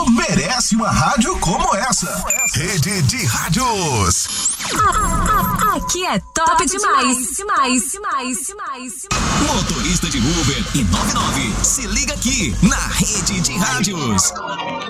merece uma rádio como essa. Rede de Rádios. Aqui é top demais. Motorista de Uber e 99, se liga aqui na Rede de Rádios.